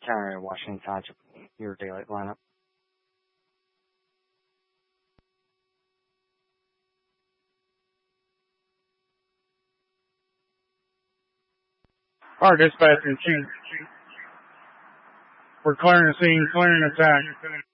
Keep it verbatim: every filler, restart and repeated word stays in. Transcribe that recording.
Sorry, Washington Township, your daylight lineup. Our dispatch in chief. We're clearing the scene, clearing attack.